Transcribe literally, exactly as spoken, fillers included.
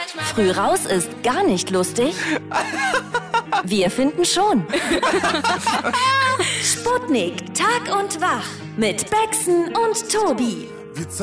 Früh raus ist gar nicht lustig? Wir finden schon. Sputnik, Tag und Wach mit Bexen und Tobi.